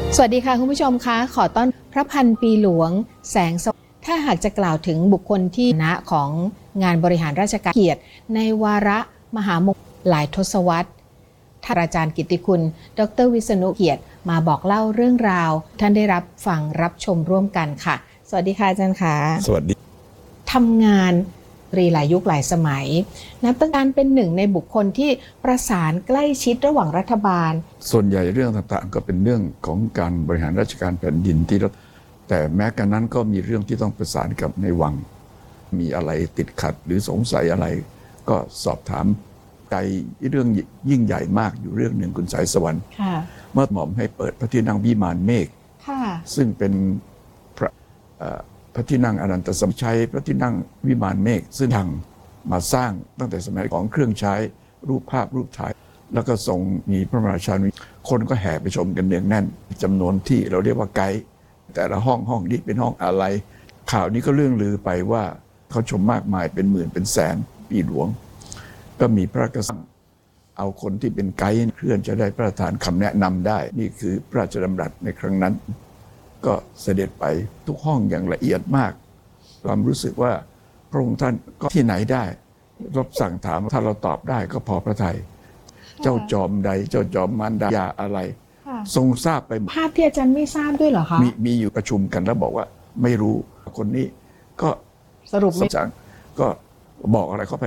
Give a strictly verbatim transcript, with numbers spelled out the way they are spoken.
สวัสดีค่ะคุณผู้ชมคะขอต้อนพระพันปีหลวงแสงสว่างถ้าหากจะกล่าวถึงบุคคลที่ณของงานบริหารราชการเกียรติในวาระมหามงคลหลายทศวรรษท่านอาจารย์กิตติคุณ ดร.วิษณุเกียรติมาบอกเล่าเรื่องราวท่านได้รับฟังรับชมร่วมกันค่ะสวัสดีค่ะอาจารย์ค่ะสวัสดีทำงานรีหลายยุคหลายสมัยนับตั้งการเป็นหนึ่งในบุคคลที่ประสานใกล้ชิดระหว่างรัฐบาลส่วนใหญ่เรื่องต่างๆก็เป็นเรื่องของการบริหารราชการแผ่นดินที่แต่แม้กันนั้นก็มีเรื่องที่ต้องประสานกับในวังมีอะไรติดขัดหรือสงสัยอะไรก็สอบถามใจเรื่องยิ่งใหญ่มากอยู่เรื่องหนึ่งคุณสายสวรรค์เมื่อหม่อมให้เปิดพระที่นั่งวิมานเมฆซึ่งเป็นพระพระที่นั่งอนันตสมชัยพระที่นั่งวิมานเมฆซึ่งทางมาสร้างตั้งแต่สมัยของเครื่องใช้รูปภาพรูปถ่ายแล้วก็ทรงมีพระราชานุญาตคนก็แห่ไปชมกันเนืองแน่นจำนวนที่เราเรียกว่าไกด์แต่ละห้องห้องนี้เป็นห้องอะไรข่าวนี้ก็เรื่องลือไปว่าเขาชมมากมายเป็นหมื่นเป็นแสนปีหลวงก็มีพระกษัตริย์เอาคนที่เป็นไกด์เพื่อนจะได้พระราชทานคำแนะนำได้นี่คือพระราชดำรัสในครั้งนั้นก็เสด็จไปทุกห้องอย่างละเอียดมากความรู้สึกว่าพระองค์ท่านก็ที่ไหนได้รับสั่งถามถ้าเราตอบได้ก็พอพระทัยเจ้าจอมใดเจ้าจอมมารดาอะไรทรงทราบไปหมดภาพที่อาจารย์ไม่ทราบด้วยเหรอคะมีมีอยู่ประชุมกันแล้วบอกว่าไม่รู้คนนี้ก็สรุปไม่สั่งก็บอกอะไรเข้าไป